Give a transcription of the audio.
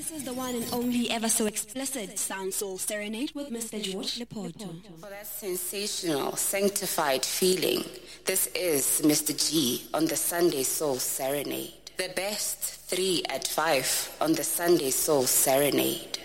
This is the one and only ever so explicit Sound Soul Serenade with Mr. George Lepoto. For that sensational, sanctified feeling, this is Mr. G on the Sunday Soul Serenade. The best 3 at 5 on the Sunday Soul Serenade.